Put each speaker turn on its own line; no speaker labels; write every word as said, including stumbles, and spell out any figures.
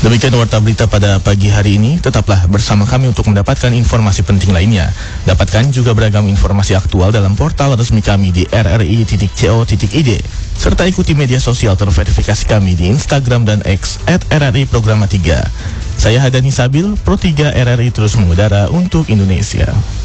Demikian warta berita pada pagi hari ini. Tetaplah bersama kami untuk mendapatkan informasi penting lainnya. Dapatkan juga beragam informasi aktual dalam portal resmi kami di r r i titik co titik i d. Serta ikuti media sosial terverifikasi kami di Instagram dan X at r r i programa tiga. Saya Hadani Sabil, Pro tiga R R I terus mengudara untuk Indonesia.